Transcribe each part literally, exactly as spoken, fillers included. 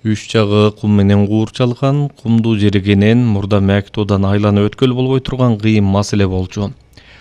Үч жагы кум менен куурчалган кумдуу жеригенен мурда Мәктоодон айланып өткөлү болбой турган кыйын маселе болчу.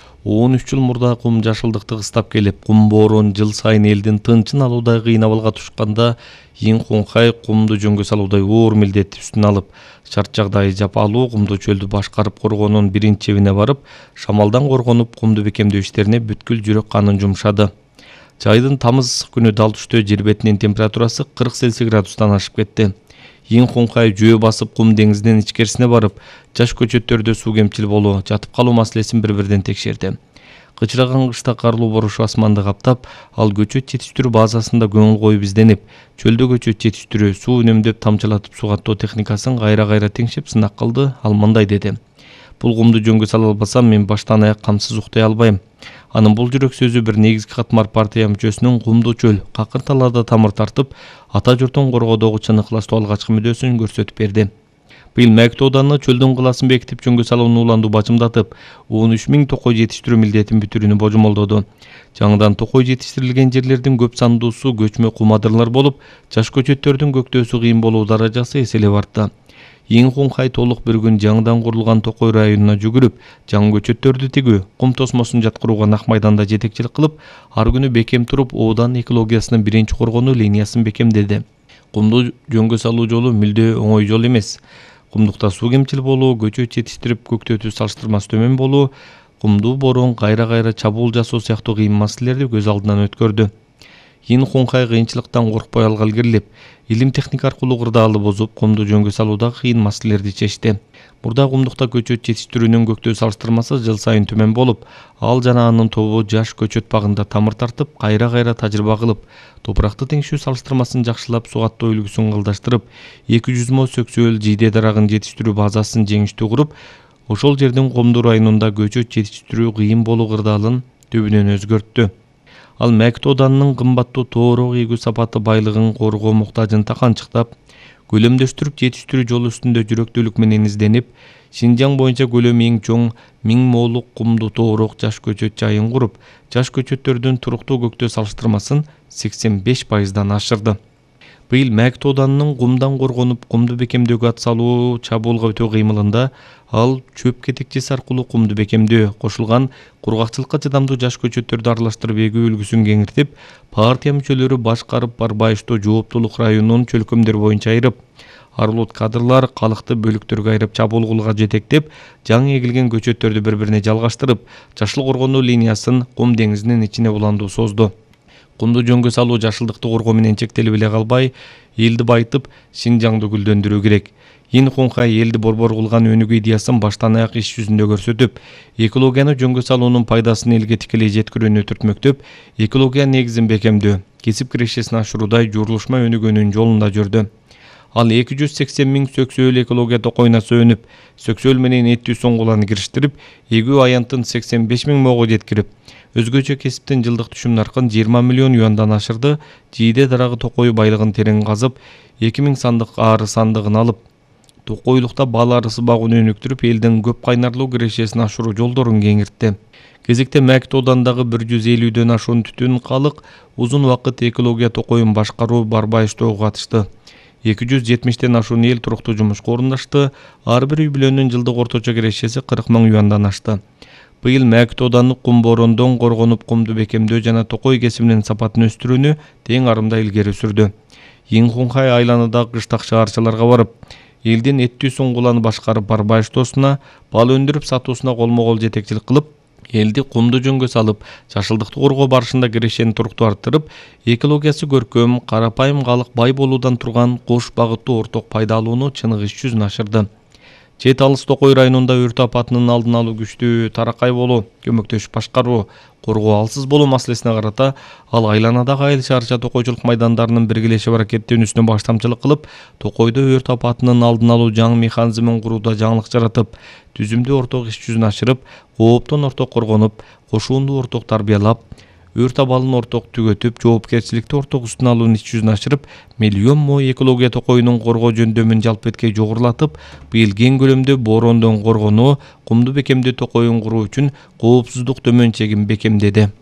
он үч жыл мурда кум жашылдыкты кыстап келип, кум боорон жыл сайын элдин тынчын алуудай кыйын абалга тушканда, Ин Хунхай кумду жөнгө салуудай оор милдетти үстүнө алып, шарт жагдайы жапалуу кумдуу чөлдү башкарып коргоонун биринчи чебине барып, шамалдан коргонуп кумду бекемдөө иштерине бүткүл жүрөк канын жумшады. Жайдын тамыз ысык күнү дал түштө жер бетинин температурасы кырк Цельсий градустан ашып кетти. Ин Хунхай жөө басып кум деңизинин ичкерисине барып, жаш көчөттөрдө суу кемчил болуу, жатып калуу маселесин бири-бирден текшерди. Кычыраган кышта карлуу борушуу асманды каптап, ал көчөт жетиштирүү базасында көңүл коюп изденип, чөлдө көчөт жетиштирүү, суу үнөмдөп тамчылатып сугаттоо техникасын кайра-кайра теңшеп сынак кылды. Ал мындай деди: "Бул кумду жөнгө сала албасам, мен баштан аяк камсыз уктай албайм." Анын бул жүрөк сөзү бир негизги катмар партия мүчөсүнүн кумдуу чөл, какыр талаада тамыр тартып, ата журтун коргоодогу чыныктуу алгачкы мүдөөсүн көрсөтүп берди. Быйыл Мәктооданы чөлдүн кыласын бекитип жөнгө салууну уланду бачымдатып, он үч миң токой жетиштирүү милдетин бүтүрүүнү божомолдоду. Жаңыдан токой жетиштирилген жерлердин көп сандуусу көчмө кумадырлар болуп, жаш көчөттөрдүн көктөөсү кыйын болуу даражасы эселеп артты. Ин Хунхай толук bir күн жаңыдан курулган Токой районуна жүгүрүп, жаңы көчөттөрдү тигүү, кум тосмосун жаткырууга нак майданда жетекчилик кылып, ар күнү бекем туруп, Оодан экологиясынын биринчи коргонуу линиясын бекемдеди. Кумду жөнгө салуу жолу мүлдө оңой жол эмес. Кумдукта суу кемчил болуу, көчөт жетиштирип көктөтүү салыштырмасы төмөн болуу, кумдуу боорон кайра-кайра чабуул жасоо сыяктуу кыйын маселелерди көз алдынан өткөрдү. Ин Хунхай кыйынчылыктан коркпой алга илгерилеп, илим техника аркылуу кырдаалы бузуп, кумду жөнгө салуудагы кыйын маселелерди чечти. Мурда кумдукта көчөт жетиштирүүнүн көктөө салыштырмасы жыл сайын төмөн болуп, ал жана анын тобу жаш көчөт багында тамыр тартып, кайра-кайра тажрыйба кылып, топуракты теңшүү салыштырмасын жакшылап, сугаттоо үлгүсүн кылдаштырып, эки жүз мо сөксөөл жийде дарагын жетиштирүү базасын жеңиштүү куруп, ошол жердин Комду районунда көчөт жетиштирүү кыйын болуу кырдаалын төбүнөн өзгөрттү. Ал Мәктооданын кымбаттуу тоорок ийгүү сапаты байлыгын коргоо муктажын таканчыктап, көлөмдөштүрүп жетиштирүү жолу үстүндө жүрөктүүлүк менен изденип, Шинжаң боюнча көлөмү эң чоң миң молук кумдуу тоорок жаш көчөт жайын куруп, жаш көчөттөрдүн туруктуу көктөө салыштырмасын сексен беш пайыздан ашырды. Быйыл Мәктооданын кумдан коргонуп, кумду бекемдөөгө атсалуу чабуулга өтө кыймылында ал чөп кетекчеси аркылуу кумду бекемдөө, кошулган кургакчылыкка чыдамдуу жаш көчөттөрдү аралаштырып эгүү үлгүсүн кеңиртип, партия мүчөлөрү башкарып Барбайышто жооптулук районунун чөлкөмдөрү боюнча айырып, арулут кадрлар калыкты бөлүктөргө айырып чабуулгулга жетектеп, жаңы эгилген көчөттөрдү бири-бирине жалгаштырып, жашыл коргонуу линиясын кум деңизинин ичине уландуу созду. Кумду жөнгө салуу жашылдыкты коргоо менен чектелип эле калбай, элди байытып, Шинжаңды гүлдөндүрүү керек. Ин Хунхай элди борбор кылган өнүгүү идеясын баштан аяк иш жүзүндө көрсөтүп, экологияны жөнгө салуунун пайдасын элге тикелей жеткирүүнү түртмөктөп, экология негизин бекемдөө, кесип кирешесин ашыруудай журулушма өнүгүүнүн жолунда жүрдү. Ал эки жүз сексен миң сөксөөл экология токоюна сөнүп, сөксөөл менен эттүү соңгуланы кириштирип, эгүү аянтын сексен беш миң мого жеткирип, өзгөчө кесиптин жылдык түшүм наркын жыйырма миллион юандан ашырды. Жийде дарагы токою байлыгын терең казып, эки миң сандык ары сандыгын алып, токойлукта бал арысы багууну өнүктүрүп, элдин көп кайнарлуу кирешесин ашыруу жолдорун кеңиртти. Кезекте Мәктоодандагы бир жүз элүүдөн ашуун түтүн калык узун убакыт экология токоюн башкаруу Барбайыштогу катышты. эки жүз жетимиштен ашуун эл туруктуу жумушка орундашты. Ар бир үй бүлөнүн жылдык орточо кирешеси кырк миң юандан ашты. Быйыл Мәктооданы кум борондон коргонуп, кумду бекемдөө жана токой кесиминин сапатын өстүрүүнү тең арымда илгери сүрдү. Ин Хунхай айланадагы кыштак шаарчаларга барып, элдин эттүү соңгуланы башкарып Барбайыштосуна, бал өндүрүп сатуусуна колмо-кол жетекчилик кылып, элди кумду жөнгө салып, жашылдыкты коргоо барышында кирешени туруктуу арттырып, экологиясы көркөм, карапайым калык бай болуудан турган кош багыттуу орток пайда алууну чыныгы иш жүзүнө ашырды. Чет алыс Токой районунда өрт апатынын алдын алуу, күчтүү таракай болуу, көмөктөшүп башкаруу, коргоо алсыз болуу маселесине карата ал айланадагы айыл шаарча токойчулук майдандарынын биргелешип аракеттенүүсүнө баштамчылык кылып, Токойдо өрт апатынын алдын алуу жаңы механизмин курууда жаңылык жаратып, түзүмдүү орток иш жүзүн ашырып, кооптон орток коргонуп, кошуундуу орток тарбиялап, өрт абалын орток түгөтүп, жоопкерчиликти орток үстүнө алуунун иш жүзүн ашырып, миллион мо экология токоюнун коргоо жөндөмүн жалпы эткей жогорулатып, быйыл кең көлөмдө борондон коргонуу, кумду бекемдөө токоюн куруу үчүн коопсуздук төмөн чегин бекемдеди.